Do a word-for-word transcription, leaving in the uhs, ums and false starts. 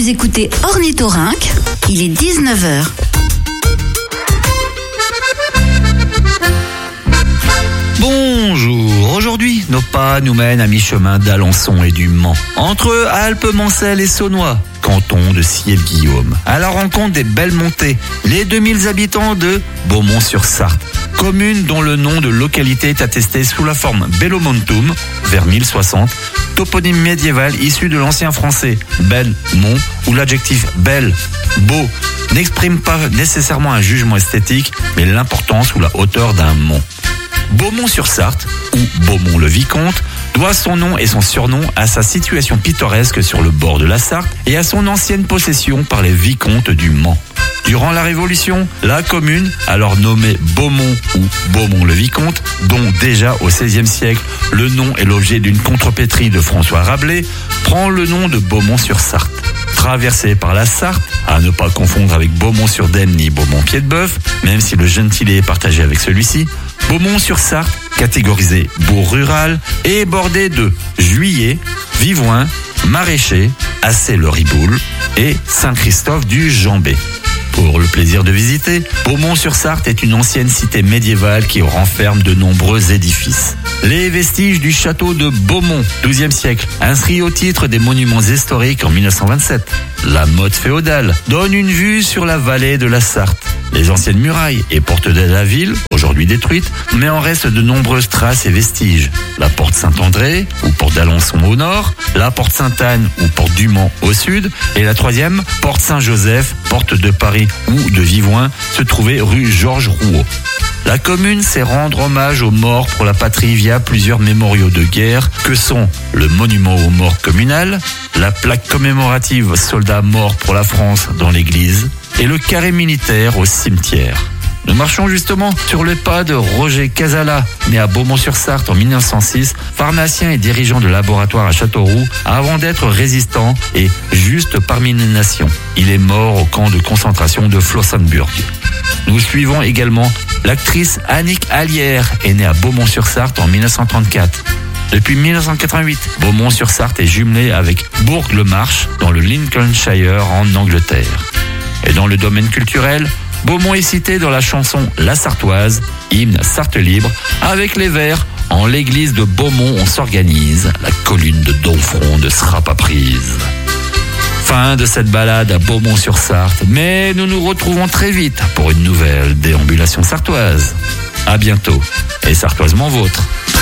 Vous écoutez Ornithorynque, il est dix-neuf heures. Bonjour, aujourd'hui nos pas nous mènent à mi-chemin d'Alençon et du Mans, entre Alpes, Mancel et Saunois, canton de Ciel-Guillaume, à la rencontre des belles montées, les deux mille habitants de Beaumont-sur-Sarthe, commune dont le nom de localité est attesté sous la forme Bellomontum, vers mille soixante, toponyme médiéval issu de l'ancien français bel, mont, où l'adjectif belle, beau, n'exprime pas nécessairement un jugement esthétique, mais l'importance ou la hauteur d'un mont. Beaumont-sur-Sarthe, ou Beaumont-le-Vicomte, doit son nom et son surnom à sa situation pittoresque sur le bord de la Sarthe et à son ancienne possession par les vicomtes du Mans. Durant la Révolution, la commune, alors nommée Beaumont ou Beaumont-le-Vicomte, dont déjà au seizième siècle le nom est l'objet d'une contrepétrie de François Rabelais, prend le nom de Beaumont-sur-Sarthe. Traversée par la Sarthe, à ne pas confondre avec Beaumont-sur-Dème ni Beaumont-Pied-de-Bœuf, même si le gentilé est partagé avec celui-ci, Beaumont-sur-Sarthe, catégorisé bourg rural, est bordé de Juillet, Vivoin, Maraîcher, Assay-le-Riboul et Saint-Christophe du Jambet. Pour le plaisir de visiter, Beaumont-sur-Sarthe est une ancienne cité médiévale qui renferme de nombreux édifices. Les vestiges du château de Beaumont, douzième siècle, inscrit au titre des monuments historiques en mille neuf cent vingt-sept. La motte féodale donne une vue sur la vallée de la Sarthe. Les anciennes murailles et portes de la ville, aujourd'hui détruites, mais en reste de nombreuses traces et vestiges. La porte Saint-André, ou porte d'Alençon au nord, la porte Sainte-Anne, ou porte du Mans au sud, et la troisième, porte Saint-Joseph, porte de Paris ou de Vivoin, se trouvait rue Georges Rouault. La commune sait rendre hommage aux morts pour la patrie via plusieurs mémoriaux de guerre que sont le monument aux morts communal, la plaque commémorative soldats morts pour la France dans l'église et le carré militaire au cimetière. Nous marchons justement sur le pas de Roger Casala, né à Beaumont-sur-Sarthe en mille neuf cent six, pharmacien et dirigeant de laboratoire à Châteauroux, avant d'être résistant et juste parmi les nations. Il est mort au camp de concentration de Flossenbürg. Nous suivons également l'actrice Annick Allière, est née à Beaumont-sur-Sarthe en mille neuf cent trente-quatre. Depuis mille neuf cent quatre-vingt-huit, Beaumont-sur-Sarthe est jumelé avec Bourg-le-Marsh dans le Lincolnshire en Angleterre. Et dans le domaine culturel, Beaumont est cité dans la chanson La Sartoise, hymne Sarthe libre, avec les vers « En l'église de Beaumont on s'organise, la colline de Domfront ne sera pas prise ». Fin de cette balade à Beaumont-sur-Sarthe, mais nous nous retrouvons très vite pour une nouvelle déambulation sartoise. À bientôt, et sartoisement vôtre.